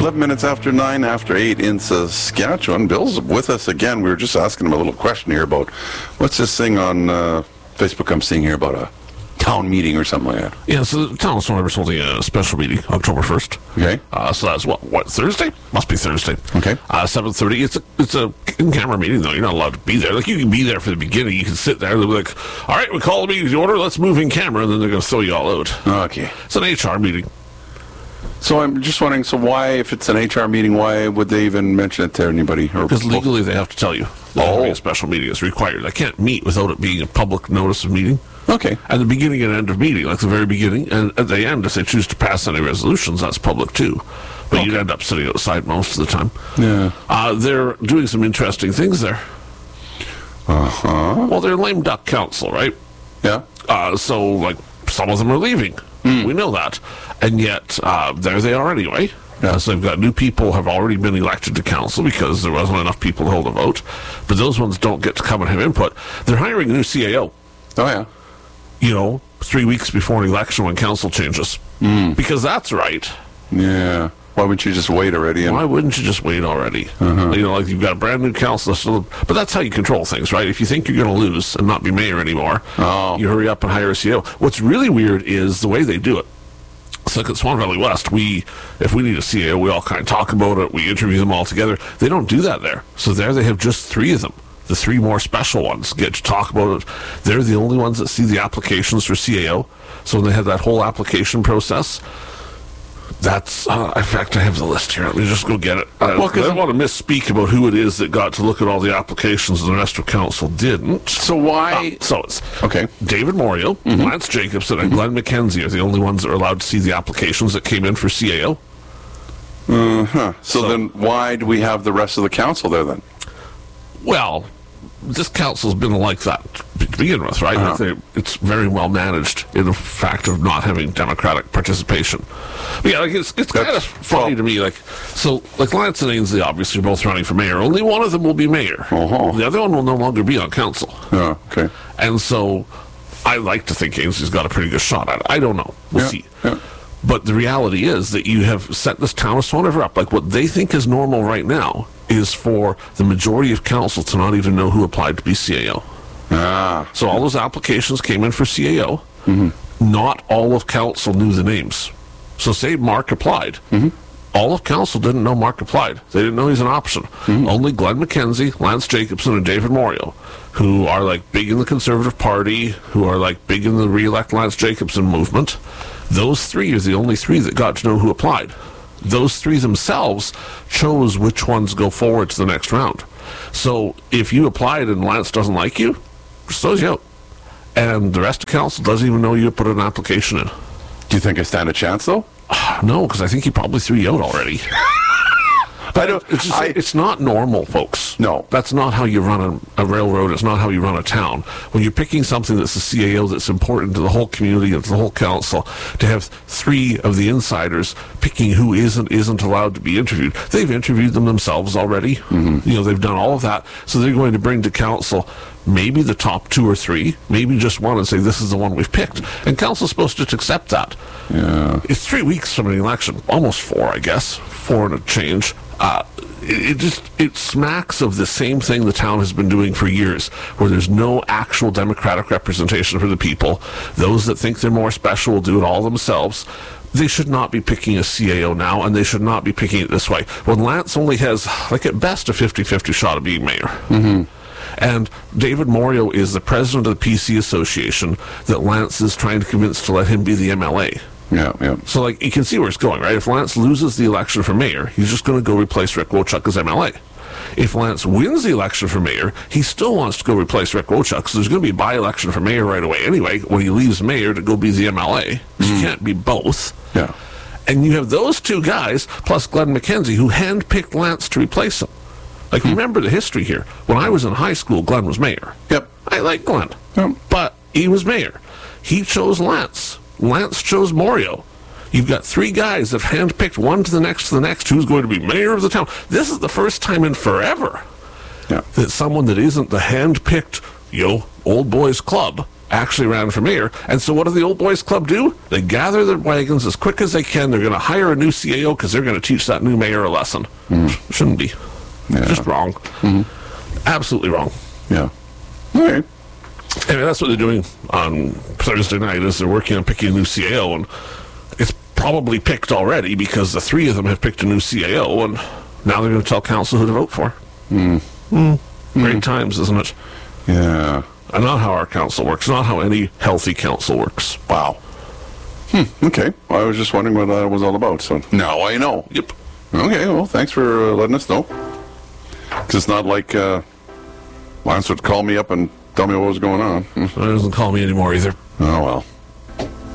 11 minutes after 9, after 8 in Saskatchewan. Bill's with us again. We were just asking him a little question here about what's this thing on Facebook I'm seeing here about a town meeting or something like that. Yeah, so the town of Stone River's holding a special meeting October 1st. Okay. So that's what, Thursday? Must be Thursday. Okay. 7:30. It's a in-camera meeting, though. You're not allowed to be there. Like, you can be there for the beginning. You can sit there. They'll be like, all right, we call the meeting to order. Let's move in camera. And then they're going to throw you all out. Okay. It's an HR meeting. So I'm just wondering, so why, if it's an HR meeting, why would they even mention it to anybody? Because legally they have to tell you that a special meeting is required. I can't meet without it being a public notice of meeting. Okay. At the beginning and end of meeting, like the very beginning, and at the end, if they choose to pass any resolutions, that's public too. But you'd end up sitting outside most of the time. Yeah. They're doing some interesting things there. Uh-huh. Well, they're lame duck council, right? Yeah. So, like, some of them are leaving. We know that. And yet, there they are anyway. Yeah. So they've got new people have already been elected to council because there wasn't enough people to hold a vote. But those ones don't get to come and have input. They're hiring a new CAO. Oh, yeah. 3 weeks before an election when council changes. Because that's right. Yeah. Why wouldn't you just wait already? Why wouldn't you just wait already? Like you've got a brand new council. But that's how you control things, right? If you think you're going to lose and not be mayor anymore, you hurry up and hire a CEO. What's really weird is the way they do it. It's like at Swan Valley West, if we need a CEO, we all kind of talk about it. We interview them all together. They don't do that there. So there they have just 3 of them. The 3 more special ones get to talk about it. They're the only ones that see the applications for CAO. So when they have that whole application process, that's, in fact, I have the list here. Let me just go get it. I don't want to misspeak about who it is that got to look at all the applications and the rest of council didn't. So why? So it's okay. David Morio, Lance Jacobson, and Glenn McKenzie are the only ones that are allowed to see the applications that came in for CAO. So then why do we have the rest of the council there then? Well, this council's been like that to begin with, right? It's very well managed in the fact of not having democratic participation. But yeah, like it's kind of funny to me. Like Lance and Ainsley obviously are both running for mayor. Only one of them will be mayor. The other one will no longer be on council. Yeah, okay. And so I like to think Ainsley's got a pretty good shot at it. I don't know. We'll see. Yeah. But the reality is that you have set this town of Swan River up. Like, what they think is normal right now is for the majority of council to not even know who applied to be CAO. So all those applications came in for CAO. Not all of council knew the names. So say Mark applied. All of council didn't know Mark applied. They didn't know he's an option. Only Glenn McKenzie, Lance Jacobson, and David Morio, who are like big in the Conservative Party, who are like big in the re-elect Lance Jacobson movement. Those 3 are the only 3 that got to know who applied. Those 3 themselves chose which ones go forward to the next round. So if you applied and Lance doesn't like you, just throws you out. And the rest of council doesn't even know you put an application in. Do you think I stand a chance, though? No, because I think he probably threw you out already. But it's not normal, folks. No. That's not how you run a railroad. It's not how you run a town. When you're picking something that's a CAO that's important to the whole community and to the whole council, to have 3 of the insiders picking who isn't allowed to be interviewed. They've interviewed them themselves already. They've done all of that. So they're going to bring to council maybe the top 2 or 3, maybe just one, and say, this is the one we've picked. And council's supposed to accept that. Yeah. It's 3 weeks from an election. Almost 4, I guess. 4 and a change. It smacks of the same thing the town has been doing for years, where there's no actual democratic representation for the people. Those that think they're more special will do it all themselves. They should not be picking a CAO now, and they should not be picking it this way. When Lance only has, like at best, a 50-50 shot of being mayor. And David Morio is the president of the PC Association that Lance is trying to convince to let him be the MLA. Yeah. So, like, you can see where it's going, right? If Lance loses the election for mayor, he's just going to go replace Rick Wochuk as MLA. If Lance wins the election for mayor, he still wants to go replace Rick Wochuk, so there's going to be a by-election for mayor right away anyway, when he leaves mayor to go be the MLA. You can't be both. Yeah. And you have those 2 guys, plus Glenn McKenzie, who handpicked Lance to replace him. Like, remember the history here. When I was in high school, Glenn was mayor. Yep. I like Glenn. Yep. But he was mayor. He chose Lance. Lance chose Morio. You've got 3 guys that have handpicked one to the next who's going to be mayor of the town. This is the first time in forever that someone that isn't the handpicked, old boys club actually ran for mayor. And so what do the Old Boys Club do? They gather their wagons as quick as they can. They're going to hire a new CAO because they're going to teach that new mayor a lesson. Shouldn't be. Yeah. Just wrong. Absolutely wrong. Yeah. All right. Anyway, that's what they're doing on Thursday night, is they're working on picking a new CAO, and it's probably picked already because the three of them have picked a new CAO, and now they're going to tell council who to vote for. Great times, isn't it? Yeah. And not how our council works, not how any healthy council works. Wow. Okay. Well, I was just wondering what that was all about, so now I know. Yep. Okay, well, thanks for letting us know. Because it's not like Lance would call me up and tell me what was going on. He doesn't call me anymore either. Oh, well.